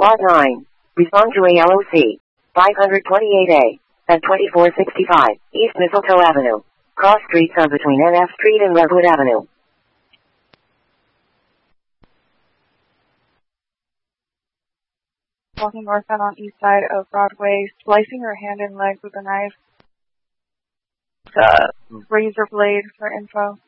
Lot 9. Respond to ALOC. 528A. At 2465 East Mistletoe Avenue. Cross streets are between NF Street and Redwood Avenue. Walking northbound on east side of Broadway, slicing her hand and leg with a knife. Razor blade for info.